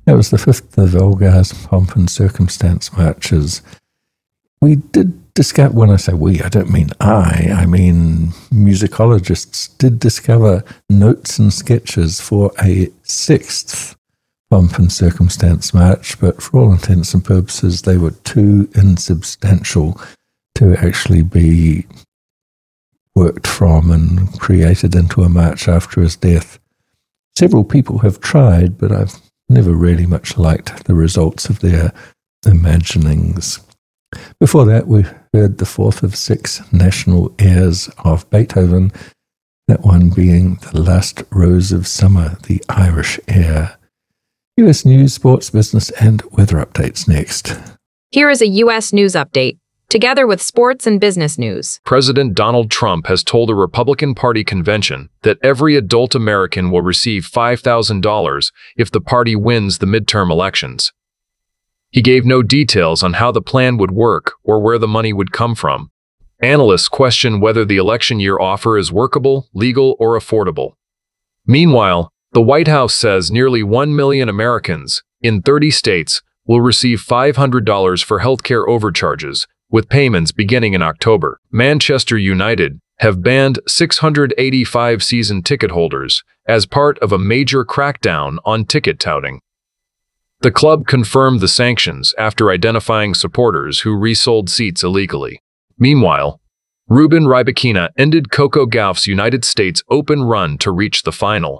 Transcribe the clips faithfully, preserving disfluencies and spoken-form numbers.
It was the fifth of Olga's Pomp and Circumstance marches. We did discover, when I say we, I don't mean I, I mean musicologists did discover notes and sketches for a sixth Pomp and Circumstance march, but for all intents and purposes, they were too insubstantial to actually be worked from and created into a march after his death. Several people have tried, but I've never really much liked the results of their imaginings. Before that, we heard the fourth of six national airs of Beethoven, that one being The Last Rose of Summer, the Irish air. U S news, sports, business, and weather updates next. Here is a U S news update, together with sports and business news. President Donald Trump has told a Republican Party convention that every adult American will receive five thousand dollars if the party wins the midterm elections. He gave no details on how the plan would work or where the money would come from. Analysts question whether the election year offer is workable, legal, or affordable. Meanwhile, the White House says nearly one million Americans in thirty states will receive five hundred dollars for healthcare overcharges, with payments beginning in October. Manchester United have banned six hundred eighty-five season ticket holders as part of a major crackdown on ticket touting. The club confirmed the sanctions after identifying supporters who resold seats illegally. Meanwhile, Ruben Rybakina ended Coco Gauff's United States Open run to reach the final.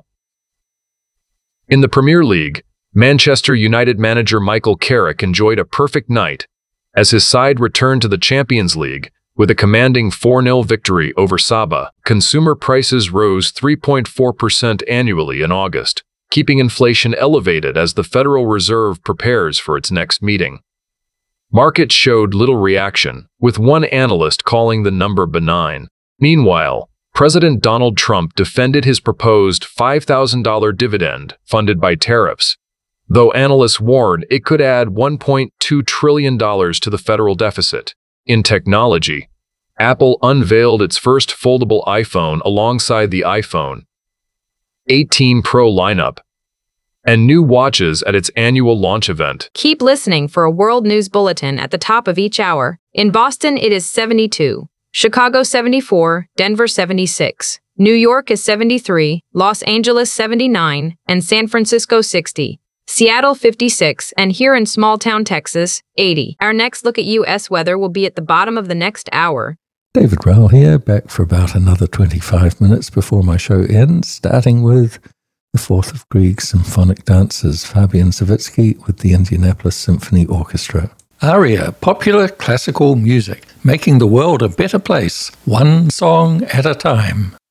In the Premier League, Manchester United manager Michael Carrick enjoyed a perfect night as his side returned to the Champions League with a commanding four nil victory over Saba. Consumer prices rose three point four percent annually in August, keeping inflation elevated as the Federal Reserve prepares for its next meeting. Markets showed little reaction, with one analyst calling the number benign. Meanwhile, President Donald Trump defended his proposed five thousand dollars dividend funded by tariffs, though analysts warned it could add one point two trillion dollars to the federal deficit. In technology, Apple unveiled its first foldable iPhone alongside the iPhone eighteen Pro lineup and new watches at its annual launch event. Keep listening for a world news bulletin at the top of each hour. In Boston, it is seventy-two. Chicago seventy-four, Denver seventy-six, New York is seventy-three, Los Angeles seventy-nine, and San Francisco sixty, Seattle fifty-six, and here in small-town Texas, eighty. Our next look at U S weather will be at the bottom of the next hour. David Rowell here, back for about another twenty-five minutes before my show ends, starting with the fourth of Grieg's Symphonic Dances, Fabian Savitsky with the Indianapolis Symphony Orchestra. ARIA, popular classical music, making the world a better place, one song at a time.